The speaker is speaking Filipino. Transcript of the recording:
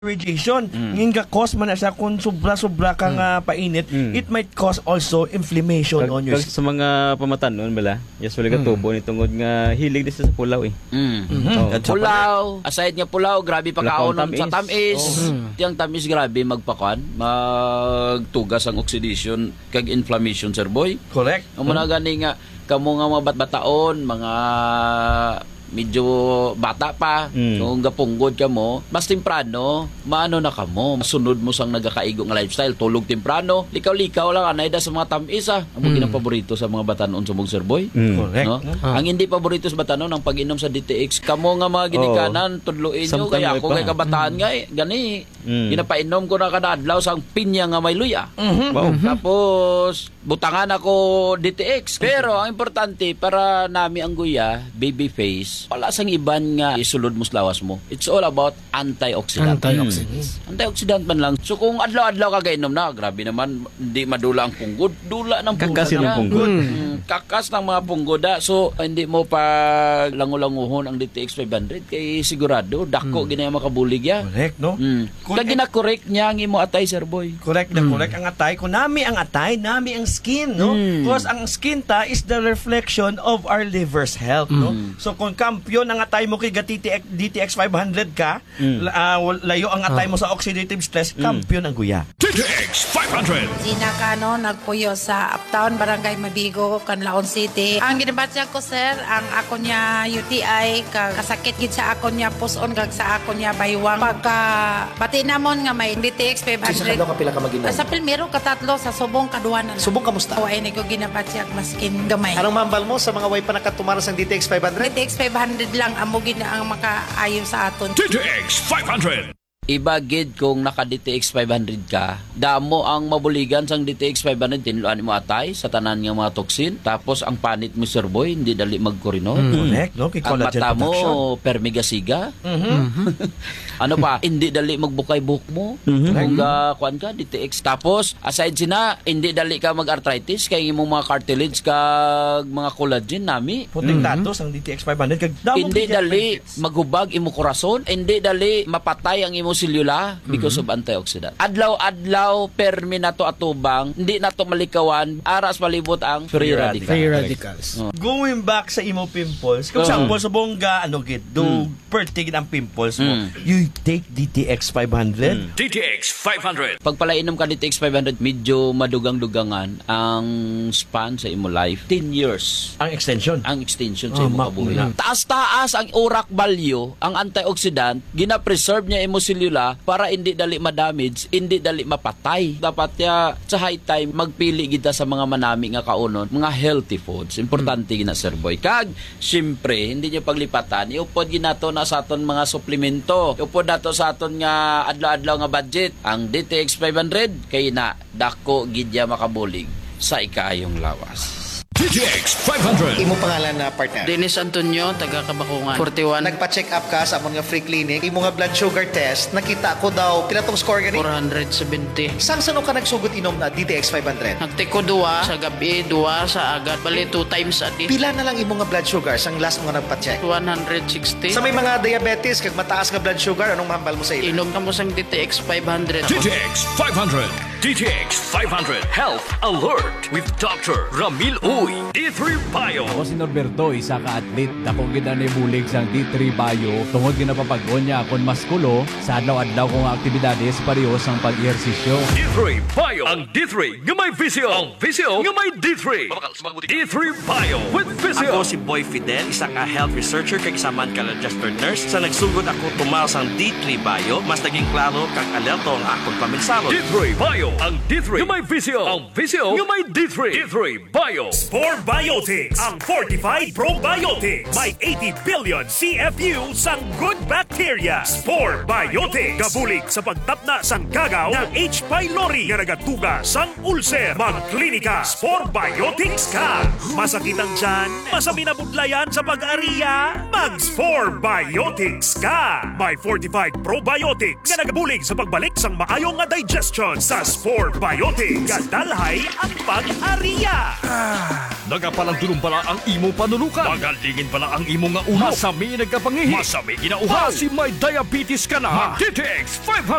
radiation. Ngin ka cause man na siya kung sobra-sobra kang painit, it might cause also inflammation on your sa mga pamatanon bala, usually ka tubo ni tungod nga hilig din sa pulaw eh. Pulaw, aside nga pulaw, grabe pa kaon sa tamis. Tiyang tamis grabe magtugas ang oxidation kag inflammation, sir boy. correct. Ang muna gani nga kamo nga mga bataon, mga medyo bata pa, kung gapunggod ka mo, mas temprano, maano na ka mo, masunod mo sang nagakaigo nga lifestyle, tulog temprano, likaw-likaw lang, anay da sa mga tamis Ang mga paborito sa mga batanon sa mong sir boy. Correct. No? Ang hindi paborito sa batanon, ang pag-inom sa DTX, kamo nga mga ginikanan, tudluin nyo, kaya ako kay kabataan nga gani, ginapainom ko na kada adlaw sang pinya nga may luya. Wow. Tapos, butangan ako DTX. Pero, ang importante, para nami ang guya, baby face, wala sang iban nga isulod mo sa lawas mo. It's all about antioxidant. Antioxidant man lang. So, kung adlaw-adlaw ka gainom na, grabe naman, hindi madula ang punggod. Dula ng punggod. Kakas ng punggod. Kakas ng mga punggoda. So, hindi mo pa langulanguhon ang DTX 500 kay sigurado, dako ginaya makabulig ya. Correct, no? Kag gina-correct niya ang imo atay, sir boy. Correct na correct ang atay. Kung nami ang atay, nami ang skin, no? Because ang skin ta is the reflection of our liver's health, no? So kung kampyon ang atay mo kay DTX 500 ka, layo ang atay mo sa oxidative stress, kampyon ang guya. DTX 500. Sina ka nagpuyo sa Uptown, Barangay Mabigo, Canlaon City. Ang ginabatya ko, sir, ang ako niya UTI, kasakit gid sa ako niya puson, kag sa ako niya baywang. Pagka pati namon nga may DTX 500. Sa ka pila ka maginom? Sa Pilmero, katatlo, sa Subong, kaduanan. Subong kamusta? O, ay ko ginabatya maskin gamay. Anong mambal mo sa mga way pa nakatumaras ng DTX 500? DTX 500 lang, amugin na ang makaayon sa aton. DTX 500. Iba gid kung naka DTX 500 ka, damo ang mabuligan sang DTX 500 tinluan mo atay sa tanan nga mga toxin, tapos ang panit mo sir boy hindi dali magkurino. Correct, no? Kay Ang collagen mata production. mo permigasiga. Ano pa, hindi dali magbukay buhok mo. Kung kuan ka DTX, tapos aside sina hindi dali ka mag-arthritis kay imong mga cartilage kag mga collagen nami. Puting datos ang DTX 500 kag damo Hindi bigyan dali benefits. maghubag imo korason, hindi dali mapatay ang imo selula because of antioxidant. Adlaw-adlaw permi nato atubang, hindi nato malikawan, aras palibot ang free radical. Free radicals. Going back sa imo pimples, kung example sa bongga do pertig ang pimples mo, you take DTX 500. DTX 500. Pag palainom ka DTX 500, medyo madugang-dugangan ang span sa imo life. 10 years Ang extension. ang extension sa imo Mak- kabuhi. Taas-taas ang urak value, ang antioxidant, gina-preserve niya imo selula para hindi dali ma-damage, hindi dali mapatay. Dapat ya sa high time magpili kita sa mga manami nga kaunon, mga healthy foods. Importante gina sir boy. Kag syempre, hindi niyo paglipatan, iupod ginato na sa aton mga suplemento. Iupod nato sa aton nga adlaw-adlaw nga budget. Ang DTX 500 kay na dako gidya makabulig sa ikayong lawas. DTX 500. Imo pangalan na partner? Dennis Antonio, taga Kabakungan. 41, Nagpa-check up ka sa amon nga free clinic. Imo nga blood sugar test, nakita ko daw pila tong score gani? 470. Sang sano ka nagsugod inom na DTX 500? Nagtiko 2 sa gabi, 2 sa agad. Bali 2 times a day. Pila na lang imo nga blood sugar sang last mo nga nagpa-check? 160. Sa may mga diabetes kag mataas nga blood sugar, anong mahambal mo sa ila? Inom ka mo sang DTX 500. DTX 500. DTX 500 Health Alert with Dr. Ramil Uy. D3 Bio. Ako si Norberto, isa ka athlete. Dako gina ni bulig sang D3 Bio. Tungod ginapapagod niya akong maskulo sa adlaw-adlaw kong aktibidades pareho sang pag-ehersisyo. D3 Bio. Ang D3 nga may visyo. Ang visyo nga may D3. D3 Bio with visyo. Ako si Boy Fidel, isang health researcher kag isaman ka registered nurse. Sa nagsugod ako tumaw sang D3 Bio, mas naging klaro kag alerto ang akong paminsaro. D3 Bio. Ang D3 nga may visyo. Ang visyo nga may D3. D3 Bio. Spore Biotics, ang Fortified Probiotics. May 80 billion CFU sang good bacteria. Spore Biotics. Gabulig sa pagtapna sang gagaw ng H. pylori nga nagatuga sang ulcer. Magklinika, Spore Biotics ka. Masakit ang tiyan, masami na budlayan sa pag-ariya, mag-Spore Biotics ka. May Fortified Probiotics nga nagabulig sa pagbalik sang maayong nga digestion sa Spore Biotics. Gadalhay ang pag-ariya. Nagapalang dulong pala ang imo panulukan. Magalingin pala ang imo nga ulo. Masami nagkapangihi. Masami ginauhaw. Si may diabetes ka na. DTX 500